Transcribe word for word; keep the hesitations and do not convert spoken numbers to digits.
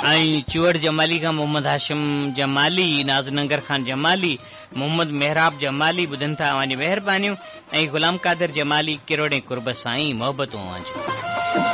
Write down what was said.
ऐं चूहड़ जमाली खां मोहम्मद हाशिम जमाली, नाज़नगर खान जमाली, मोहम्मद मेहराब जमाली ॿुधनि था अवां जी महिरबानियूं ऐं गुलाम कादिर जमाली किरोड़े कुर्ब साईं मोहबतूं अवां जूं।